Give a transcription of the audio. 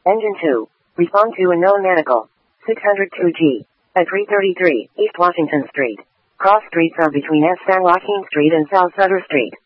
Engine 2. Respond to unknown medical. 602G. At 333 East Washington Street. Cross streets are between S. San Joaquin Street and South Sutter Street.